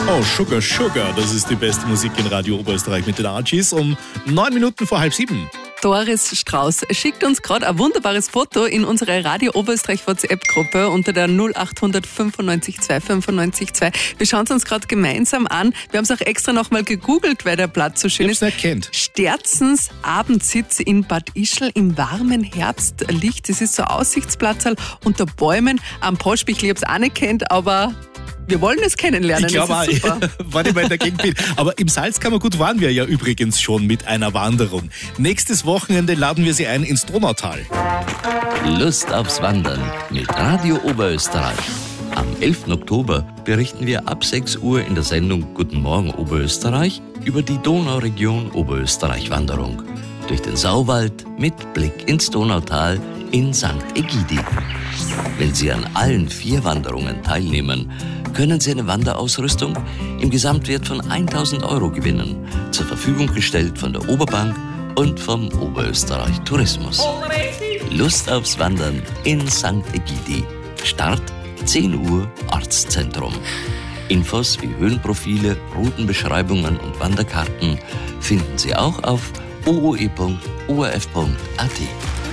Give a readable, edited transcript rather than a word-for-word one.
Oh, Sugar, Sugar, das ist die beste Musik in Radio Oberösterreich mit den Archies um 9 Minuten vor 6:30. Doris Strauß schickt uns gerade ein wunderbares Foto in unsere Radio Oberösterreich WhatsApp-Gruppe unter der 0800 95 2 95 2. Wir schauen es uns gerade gemeinsam an. Wir haben es auch extra nochmal gegoogelt, weil der Platz so schön ist. Nicht kennt. Sterzens Abendsitz in Bad Ischl im warmen Herbstlicht. Das ist so ein Aussichtsplatz unter Bäumen am Poschbichl. Ich habe es auch nicht kennt, aber wir wollen es kennenlernen. Ich glaube auch, wann ich mal in der Gegend bin. Aber im Salzkammergut waren wir ja übrigens schon mit einer Wanderung. Nächstes Wochenende laden wir Sie ein ins Donautal. Lust aufs Wandern mit Radio Oberösterreich. Am 11. Oktober berichten wir ab 6 Uhr in der Sendung Guten Morgen Oberösterreich über die Donauregion Oberösterreich-Wanderung. Durch den Sauwald mit Blick ins Donautal in St. Egidi. Wenn Sie an allen 4 Wanderungen teilnehmen, können Sie eine Wanderausrüstung im Gesamtwert von 1.000 € gewinnen, zur Verfügung gestellt von der Oberbank und vom Oberösterreich Tourismus. Lust aufs Wandern in St. Egidi. Start 10 Uhr Ortszentrum. Infos wie Höhenprofile, Routenbeschreibungen und Wanderkarten finden Sie auch auf ooe.orf.at.